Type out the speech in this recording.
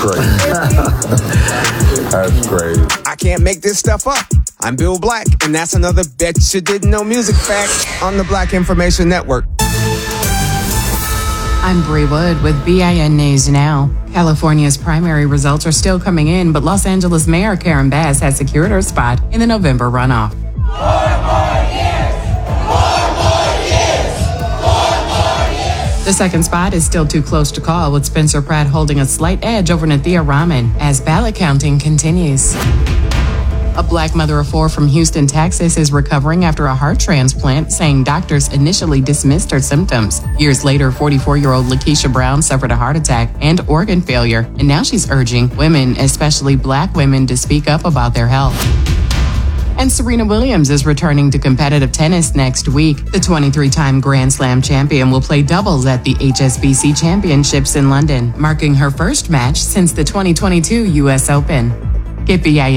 Great. That's great. I can't make this stuff up. I'm Bill Black, and that's another Bet You Didn't Know music fact on the Black Information Network. I'm Bree Wood with BIN News Now. California's primary results are still coming in, but Los Angeles Mayor Karen Bass has secured her spot in the November runoff. The second spot is still too close to call, with Spencer Pratt holding a slight edge over Nathia Rahman as ballot counting continues. A black mother of 4 from Houston, Texas is recovering after a heart transplant, saying doctors initially dismissed her symptoms. Years later, 44-year-old Lakeisha Brown suffered a heart attack and organ failure, and now she's urging women, especially black women, to speak up about their health. And Serena Williams is returning to competitive tennis next week. The 23-time Grand Slam champion will play doubles at the HSBC Championships in London, marking her first match since the 2022 U.S. Open. Get BIN